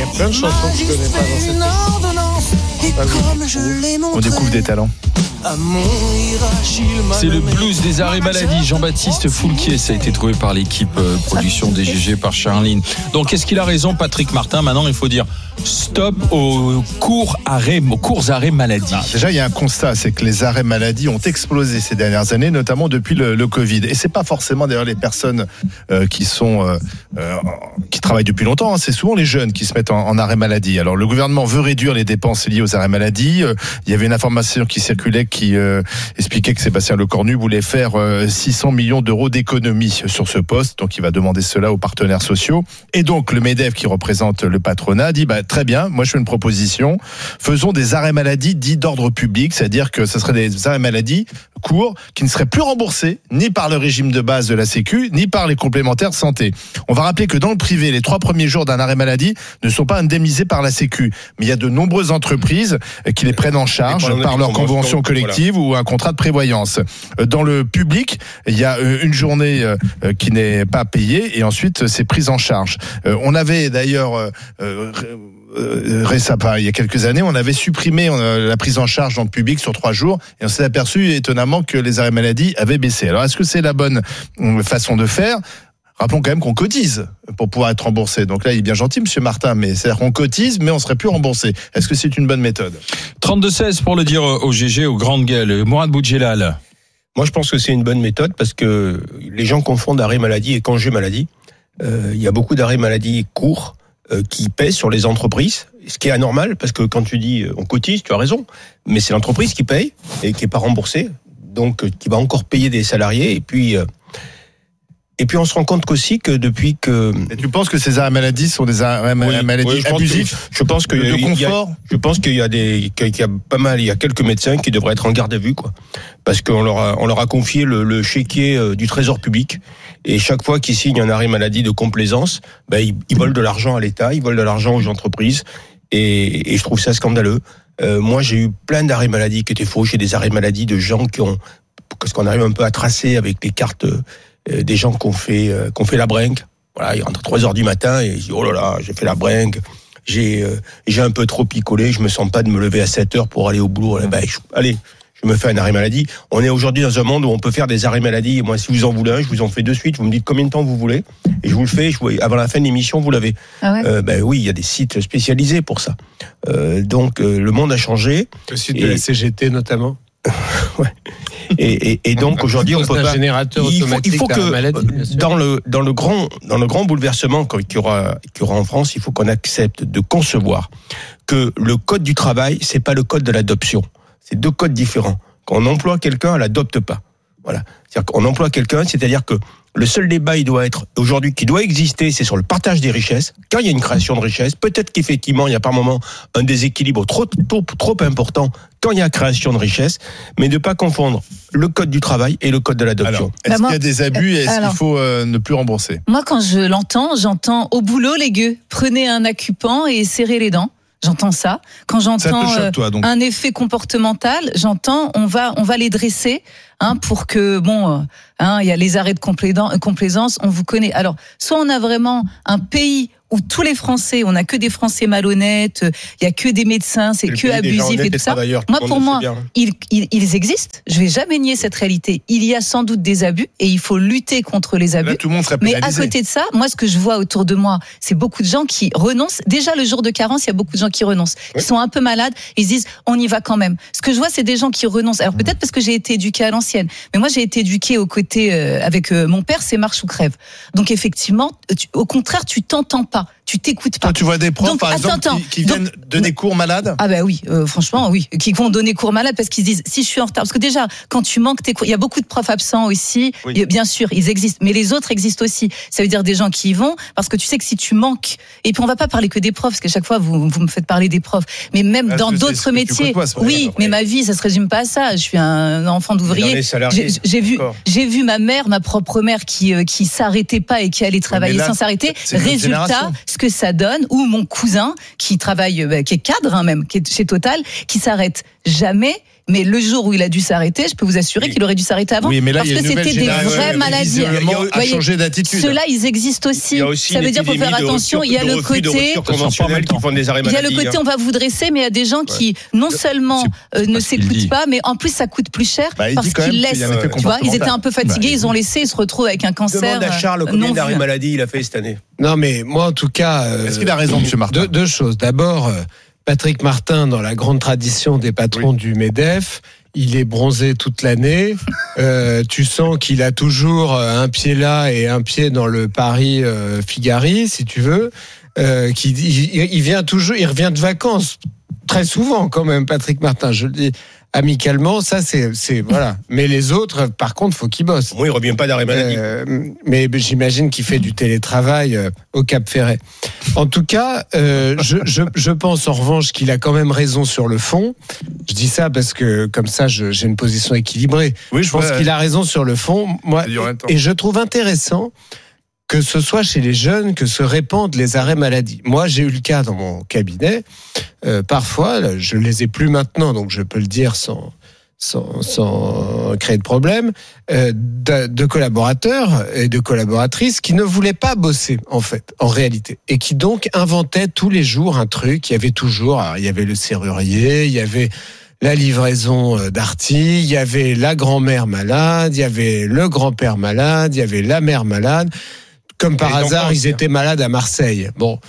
a plein de chansons que je connais pas dans cette On découvre des talents. C'est le blues des arrêts maladie. Jean-Baptiste Foulquier, ça a été trouvé par l'équipe production DGG par Charline. Donc, est-ce qu'il a raison, Patrick Martin? Maintenant, il faut dire stop aux courts arrêts maladie. Déjà, il y a un constat, c'est que les arrêts maladie ont explosé ces dernières années, notamment depuis le Covid. Et c'est pas forcément d'ailleurs les personnes qui travaillent depuis longtemps. C'est souvent les jeunes qui se mettent en arrêt maladie. Alors, le gouvernement veut réduire les dépenses liées aux arrêts maladie. Il y avait une information qui circulait qui expliquait que Sébastien Lecornu voulait faire 600 millions d'euros d'économies sur ce poste. Donc, il va demander cela aux partenaires sociaux. Et donc, le MEDEF, qui représente le patronat, dit très bien, moi je fais une proposition. Faisons des arrêts maladie dits d'ordre public, c'est-à-dire que ce seraient des arrêts maladie courts qui ne seraient plus remboursés ni par le régime de base de la Sécu, ni par les complémentaires santé. On va rappeler que dans le privé, les 3 premiers jours d'un arrêt maladie ne sont pas indemnisés par la Sécu. Mais il y a de nombreuses entreprises qui les prennent en charge par leur convention collective ou un contrat de prévoyance. Dans le public, il y a une journée qui n'est pas payée et ensuite c'est pris en charge. On avait d'ailleurs récemment, il y a quelques années, on avait supprimé la prise en charge dans le public sur 3 jours et on s'est aperçu étonnamment que les arrêts maladie avaient baissé. Alors est-ce que c'est la bonne façon de faire ? Rappelons quand même qu'on cotise pour pouvoir être remboursé. Donc là, il est bien gentil, monsieur Martin, mais c'est-à-dire qu'on cotise, mais on serait plus remboursé. Est-ce que c'est une bonne méthode ? 32-16 pour le dire au GG, aux grandes gueules. Mourad Boudjelal. Moi, je pense que c'est une bonne méthode parce que les gens confondent arrêt maladie et congé maladie. Il y a beaucoup d'arrêts maladie courts qui pèsent sur les entreprises, ce qui est anormal parce que quand tu dis on cotise, tu as raison, mais c'est l'entreprise qui paye et qui est pas remboursée, donc qui va encore payer des salariés et puis on se rend compte qu'aussi que depuis que... Et tu penses que ces arrêts maladie sont des arrêts maladie abusifs ? Je pense qu'il y a pas mal, il y a quelques médecins qui devraient être en garde à vue, quoi. Parce qu'on leur a confié le chéquier du trésor public. Et chaque fois qu'ils signent un arrêt maladie de complaisance, ils volent de l'argent à l'État, ils volent de l'argent aux entreprises. Et je trouve ça scandaleux. Moi, j'ai eu plein d'arrêts maladie qui étaient faux. J'ai des arrêts maladie de gens parce qu'on arrive un peu à tracer avec les cartes des gens qui ont fait la bringue. Voilà, ils rentrent à 3h du matin et ils disent, oh là là, j'ai fait la bringue, j'ai un peu trop picolé, je me sens pas de me lever à 7h pour aller au boulot. Allez, je me fais un arrêt maladie. On est aujourd'hui dans un monde où on peut faire des arrêts maladie. Et moi, si vous en voulez un, je vous en fais de suite. Vous me dites combien de temps vous voulez et je vous le fais. Avant la fin de l'émission, vous l'avez. Ah ouais. Oui, il y a des sites spécialisés pour ça. Donc, le monde a changé. Le site de la CGT notamment. Ouais. Et donc aujourd'hui on peut pas. Générateur automatique il faut que maladie, dans le grand bouleversement qu'il y aura en France, il faut qu'on accepte de concevoir que le code du travail, c'est pas le code de l'adoption. C'est 2 codes différents. Quand on emploie quelqu'un, elle l'adopte pas. Voilà. C'est-à-dire qu'on emploie quelqu'un, c'est-à-dire que le seul débat, il doit être aujourd'hui, qui doit exister, c'est sur le partage des richesses. Quand il y a une création de richesses, peut-être qu'effectivement, il y a par moment un déséquilibre trop important quand il y a création de richesses, mais ne pas confondre le code du travail et le code de l'adoption. Alors, est-ce qu'il y a des abus et est-ce qu'il faut ne plus rembourser ? Moi, quand je l'entends, j'entends au boulot, les gueux, prenez un acupan et serrez les dents. J'entends ça. Quand j'entends un effet comportemental, j'entends on va les dresser pour que il y a les arrêts de complaisance, on vous connaît. Alors, soit on a vraiment un pays où tous les Français, on n'a que des Français malhonnêtes, il y a que des médecins, c'est que abusif et tout ça. Moi, pour moi, ils existent. Je vais jamais nier cette réalité. Il y a sans doute des abus et il faut lutter contre les abus. Là, tout le monde serait mais pénalisé. à côté de ça, moi, ce que je vois autour de moi, c'est beaucoup de gens qui renoncent. Déjà, le jour de carence, il y a beaucoup de gens qui renoncent. Ils sont un peu malades, ils se disent, on y va quand même. Ce que je vois, c'est des gens qui renoncent. Alors peut-être parce que j'ai été éduquée à l'ancienne, mais moi, j'ai été éduquée aux côtés avec mon père, c'est marche ou crève. Donc effectivement, au contraire, tu t'entends pas. Tu t'écoutes pas. Toi, tu vois des profs, par exemple, qui viennent donner cours malades ? Ah ben oui, franchement, oui. Qui vont donner cours malades parce qu'ils disent, si je suis en retard. Parce que déjà, quand tu manques tes cours, il y a beaucoup de profs absents aussi. Oui. Bien sûr, ils existent. Mais les autres existent aussi. Ça veut dire des gens qui y vont parce que tu sais que si tu manques, et puis on va pas parler que des profs, parce qu'à chaque fois, vous me faites parler des profs. Mais même dans d'autres métiers. Mais ma vie, ça se résume pas à ça. Je suis un enfant d'ouvrier. J'ai vu ma mère, ma propre mère, qui s'arrêtait pas et qui allait travailler sans s'arrêter. Résultat, ce que ça donne, ou mon cousin qui travaille, qui est cadre même, qui est chez Total, qui s'arrête jamais, Mais le jour où il a dû s'arrêter, je peux vous assurer qu'il aurait dû s'arrêter avant. Oui, mais là, parce que c'était des vraies maladies. A changé d'attitude. Ceux-là, ils existent aussi. Ça veut dire qu'il faut faire attention. Il y a le côté, on va vous dresser, mais il y a des gens qui non seulement ne s'écoutent pas, mais en plus ça coûte plus cher parce qu'ils laissent. Tu vois, ils étaient un peu fatigués, ils ont laissé, ils se retrouvent avec un cancer. Demande à Charles combien d'arrêts maladie il a fait cette année. Non, mais moi en tout cas, est-ce qu'il a raison, M. Martin? Deux choses. D'abord, Patrick Martin, dans la grande tradition des patrons du MEDEF, il est bronzé toute l'année. Tu sens qu'il a toujours un pied là et un pied dans le Paris Figari, si tu veux. Il vient toujours, il revient de vacances très souvent quand même, Patrick Martin. Je le dis amicalement, ça c'est voilà. Mais les autres, par contre, faut qu'ils bossent. Moi, il revient pas d'arrêt maladie. Mais j'imagine qu'il fait du télétravail au Cap Ferret. En tout cas, je pense en revanche qu'il a quand même raison sur le fond. Je dis ça parce que comme ça, j'ai une position équilibrée. Oui, je pense qu'il a raison sur le fond. Moi, et je trouve intéressant que ce soit chez les jeunes que se répandent les arrêts maladie. Moi, j'ai eu le cas dans mon cabinet. Parfois, là, je les ai plus maintenant, donc je peux le dire sans créer de problème, de collaborateurs et de collaboratrices qui ne voulaient pas bosser, en réalité. Et qui donc inventaient tous les jours un truc. Il y avait toujours, alors, il y avait le serrurier, il y avait la livraison d'arty, il y avait la grand-mère malade, il y avait le grand-père malade, il y avait la mère malade. Comme par hasard, ils étaient malades à Marseille. Bon,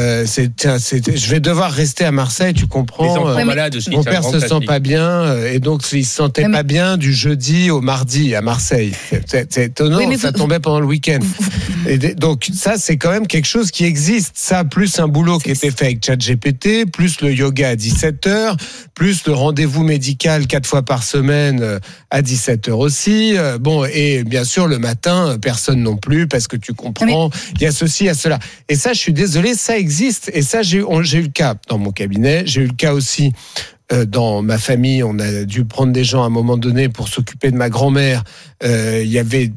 je vais devoir rester à Marseille, tu comprends. Les enfants malades aussi. Mon père se sent pas bien, et donc il se sentait pas bien du jeudi au mardi à Marseille. C'est étonnant, ça tombait pendant le week-end. Et donc ça, c'est quand même quelque chose qui existe. Ça, plus un boulot qui était fait avec ChatGPT, plus le yoga à 17h, plus le rendez-vous médical 4 fois par semaine à 17h aussi. Bon, et bien sûr, le matin, personne non plus, parce que tu comprends. Il y a ceci, il y a cela. Et ça, je suis désolé, ça existe. Et ça, j'ai eu le cas dans mon cabinet. J'ai eu le cas aussi dans ma famille. On a dû prendre des gens à un moment donné pour s'occuper de ma grand-mère. Il y avait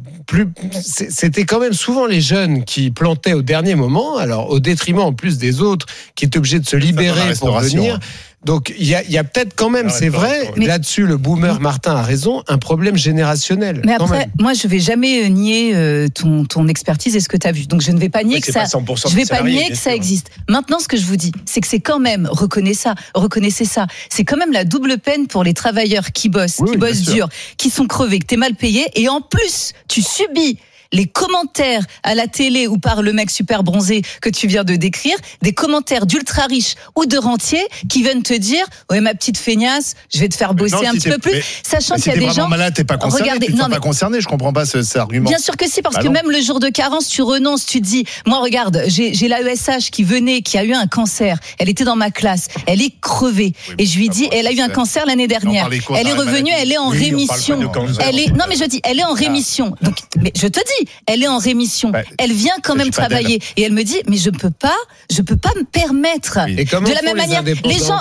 c'était quand même souvent les jeunes qui plantaient au dernier moment. Alors, au détriment en plus des autres qui étaient obligés de se libérer pour venir. Donc il y a peut-être quand même, c'est vrai, là-dessus le boomer Martin a raison, un problème générationnel. Mais après, moi je vais jamais nier ton expertise et ce que tu as vu. Donc je ne vais pas nier que ça. Je vais pas nier que ça existe. Maintenant, ce que je vous dis, c'est que c'est quand même, reconnaissez ça. C'est quand même la double peine pour les travailleurs qui bossent, qui bossent dur, qui sont crevés, que t'es mal payé, et en plus tu subis les commentaires à la télé ou par le mec super bronzé que tu viens de décrire, des commentaires d'ultra riches ou de rentiers qui viennent te dire ouais ma petite feignasse, je vais te faire bosser un petit peu plus, sachant qu'il y a des gens malade, t'es pas concerné, regardez, tu ne pas concerné, je comprends pas cet argument. Bien sûr que si, parce que même le jour de carence, tu renonces, tu te dis moi regarde, j'ai la ESH qui a eu un cancer, elle était dans ma classe, elle est crevée et je lui dis elle a eu un cancer l'année dernière, elle est revenue, elle est en rémission, elle est en rémission. Donc mais je te dis elle est en rémission. Elle vient quand même travailler. Et elle me dit, mais je peux pas me permettre. De la même manière, les gens,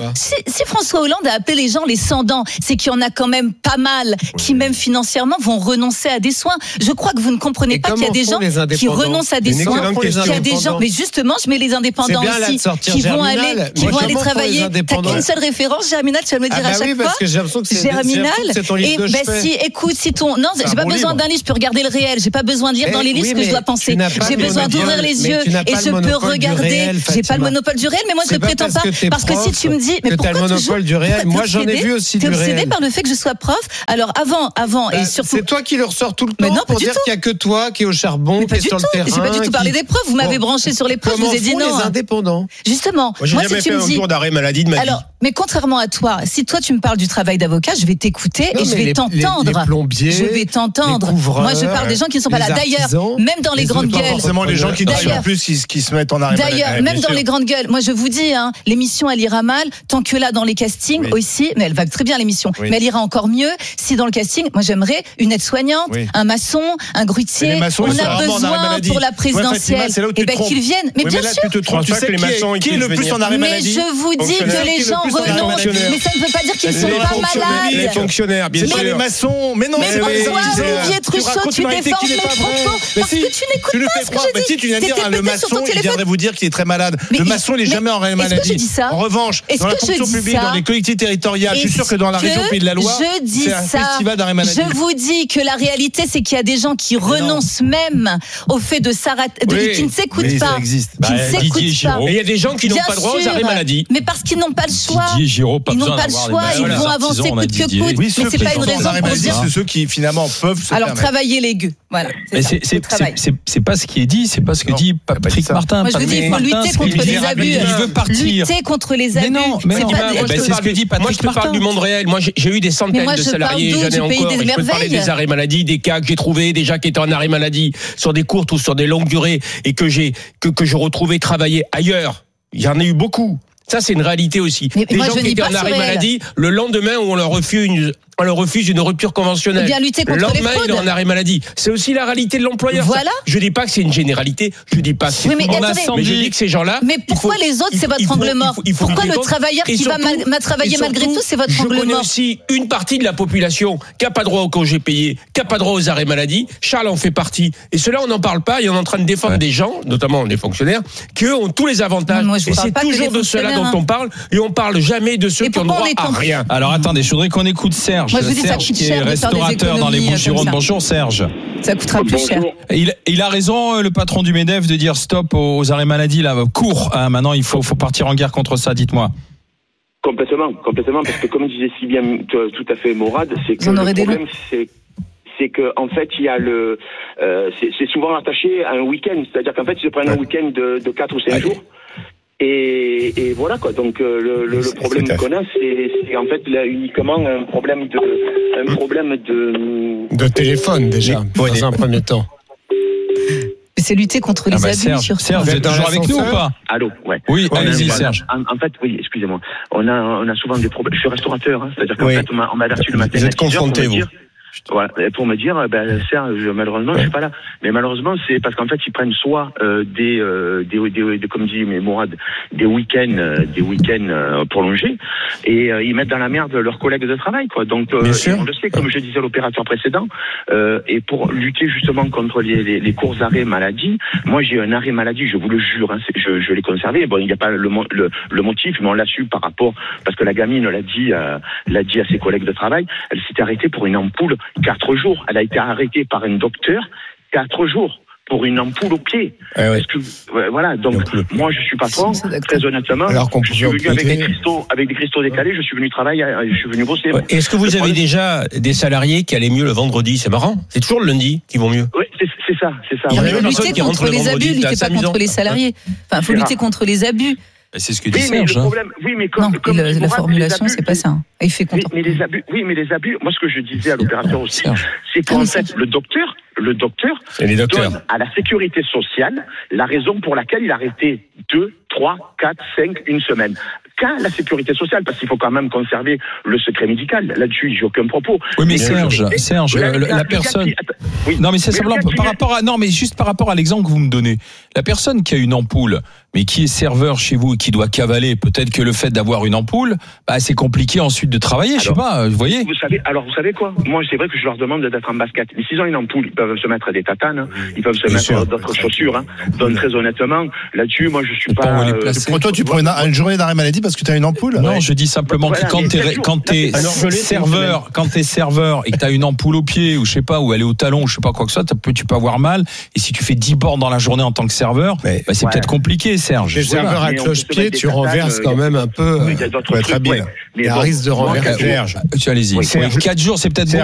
si François Hollande a appelé les gens les sans-dents, c'est qu'il y en a quand même pas mal qui, même financièrement, vont renoncer à des soins. Je crois que vous ne comprenez pas qu'il y a des gens qui renoncent à des soins. Qu'il y a des gens, mais justement, je mets les indépendants aussi, qui vont aller travailler. T'as qu'une seule référence, Germinal, tu vas me dire à chaque fois. Germinal. Et si, écoute, non, j'ai pas besoin d'un livre, je peux regarder le réel. J'ai pas besoin de lire dans les livres ce que je dois penser. J'ai besoin d'ouvrir les yeux et je peux regarder. J'ai pas le monopole du réel, mais moi je ne prétends pas. Parce que si tu me dis, mais pourquoi le monopole du réel? Moi j'en ai vu aussi du réel. T'es obsédé par le fait que je sois prof. Alors avant et surtout. C'est toi qui le ressors tout le temps pour dire qu'il y a que toi qui est au charbon, qui est sur le terrain. J'ai pas du tout parlé des profs. Vous m'avez branché sur les profs. Je vous ai dit non. Les indépendants. Justement. Moi j'ai jamais fait un jour d'arrêt maladie de ma vie. Alors, mais contrairement à toi, si toi tu me parles du travail d'avocat, je vais t'écouter et je vais t'entendre. Je vais t'entendre. Moi je parle des gens qui ne sont pas là. D'ailleurs, même dans les grandes gueules. Forcément les gens qui travaillent en plus qui se mettent en arrêt maladie. D'ailleurs, même dans les grandes gueules, moi je vous dis, l'émission elle ira mal tant que là dans les castings aussi, mais elle va très bien l'émission, mais elle ira encore mieux si dans le casting, moi j'aimerais une aide-soignante, un maçon, un grutier. On a besoin pour la présidentielle et ben qu'ils viennent. Mais bien sûr. Tu sais qui est le plus en arrêt maladie? Mais je vous dis que les gens renoncent, mais ça ne veut pas dire qu'ils ne sont pas malades. Les fonctionnaires, bien sûr. Les maçons, mais non, mais Olivier Truchot, tu défends n'est pas vrai. Parce que tu n'écoutes pas ce que je dis. Si tu viens de dire le maçon, il viendrait vous dire qu'il est très malade. Le maçon, il n'est jamais en arrêt maladie. En revanche, dans la fonction publique, dans les collectivités territoriales, je suis sûr que dans la région Pays de la Loire, c'est un festival d'arrêt maladie. Je vous dis que la réalité, c'est qu'il y a des gens qui renoncent même au fait de s'arrêter, qui ne s'écoutent pas. Qui ne s'écoutent pas. Et il y a des gens qui n'ont pas droit aux arrêts maladie. Mais parce qu'ils n'ont pas le choix. Didier Giraud, ils n'ont pas le choix. Ils vont avancer coûte que coûte. Mais c'est pas une raison pour dire. C'est ceux qui finalement peuvent se permettre. Alors travailler les gueux. Voilà. Mais c'est pas ce qui est dit. C'est pas ce que dit Patrick Martin. Moi, je vous dis, il faut lutter contre les abus. Il veut partir. Lutter contre les abus. Mais non. C'est ce que dit Patrick Martin. Moi, je te parle du monde réel. Moi, j'ai eu des centaines de salariés. J'en ai encore. Je peux parler des arrêts maladie, des cas que j'ai trouvés, des gens qui étaient en arrêt maladie sur des courtes ou sur des longues durées et que je retrouvais travailler ailleurs. Il y en a eu beaucoup. Ça, c'est une réalité aussi. Des gens qui étaient en arrêt maladie, le lendemain où on leur refuse une rupture conventionnelle. Bien lutter contre le lendemain, les fraudes. il est en arrêt maladie. C'est aussi la réalité de l'employeur. Voilà. Je dis pas que c'est une généralité. Je dis pas que c'est mais je dis que ces gens-là. Mais pourquoi les autres, c'est votre angle mort? Pourquoi le travailleur qui va travailler malgré tout, c'est votre angle mort? Je connais aussi une partie de la population qui n'a pas droit au congé payé, qui n'a pas droit aux arrêts maladie. Charles en fait partie. Et cela, on n'en parle pas. Et on est en train de défendre des gens, notamment les fonctionnaires, qui eux ont tous les avantages. Et c'est toujours de cela dont on parle. Et on parle jamais de ceux qui ont droit à rien. Alors attendez, je voudrais qu'on écoute Serge. Serge qui est restaurateur dans les Bouches-du-Rhône. Bonjour Serge. Ça coûtera plus cher. Il a raison, le patron du MEDEF, de dire stop aux arrêts maladie là, court. Maintenant, il faut partir en guerre contre ça. Dites-moi. Complètement, parce que comme disait si bien tout à fait Morad, c'est que le problème c'est que en fait il y a c'est souvent attaché à un week-end, c'est-à-dire qu'en fait ils se prennent un week-end de 4 ou 5 jours. Et voilà quoi. Donc le problème qu'on a, c'est en fait là uniquement un problème de téléphone déjà dans un premier temps. C'est lutter contre les abus. Serge, vous êtes toujours avec nous ou pas? Allô, ouais. Oui, allez-y, Serge. En fait, oui, excusez-moi. On a souvent des problèmes. Je suis restaurateur, c'est-à-dire qu'en fait, on m'a averti le matin. Vous êtes confronté, vous. Voilà, pour me dire, Serge, malheureusement, je suis pas là. Mais malheureusement, c'est parce qu'en fait, ils prennent soit des comme dit Mourad, des week-ends prolongés, et ils mettent dans la merde leurs collègues de travail, quoi. Donc, on le sait, comme je disais à l'opérateur précédent, et pour lutter justement contre les courts arrêts maladie, moi j'ai un arrêt maladie, je vous le jure, je l'ai conservé. Bon, il n'y a pas le motif, mais on l'a su par rapport, parce que la gamine l'a dit à ses collègues de travail, elle s'était arrêtée pour une ampoule 4 jours. Elle a été arrêtée par un docteur 4 jours pour une ampoule au pied. Parce que, voilà, donc moi je suis patron, très honnêtement, je suis venu avec des cristaux décalés, je suis venu travailler, je suis venu bosser. Est-ce que vous avez déjà des salariés qui allaient mieux le vendredi? C'est marrant. C'est toujours le lundi qui vont mieux. Oui, c'est ça. Il faut lutter contre les abus, lutter pas contre les salariés. Enfin, il faut lutter contre les abus. C'est ce que dit Serge. La formulation, c'est pas ça. Il fait content. Mais les abus, moi ce que je disais à l'opérateur aussi, c'est qu'en fait, le docteur donne à la sécurité sociale la raison pour laquelle il a arrêté 2, 3, 4, 5, une semaine. Qu'à la sécurité sociale, parce qu'il faut quand même conserver le secret médical. Là-dessus, j'ai aucun propos. Oui, mais Serge, la personne. Non, mais c'est simplement juste par rapport à l'exemple que vous me donnez. La personne qui a une ampoule, mais qui est serveur chez vous et qui doit cavaler, peut-être que le fait d'avoir une ampoule, c'est compliqué ensuite de travailler, je sais pas, vous voyez. Vous savez quoi? Moi, c'est vrai que je leur demande d'être en basket. Mais s'ils ont une ampoule, ils peuvent se mettre des tatanes, ils peuvent se mettre d'autres chaussures. Donc, très honnêtement, là-dessus, moi, je suis pas. Pour toi, tu prends une journée d'arrêt maladie parce que tu as une ampoule? Non, je dis simplement que quand t'es serveur et que t'as une ampoule au pied, ou je sais pas, ou elle est au talon, ou je sais pas quoi que ce soit, tu peux avoir mal. Et si tu fais 10 bornes dans la journée en tant que serveur, c'est peut-être compliqué, Serge. Les serveurs à cloche-pied, tu renverses quand même un peu. Faut être habile. Il y a un risque de renverser. Allez-y. 4 jours, c'est peut-être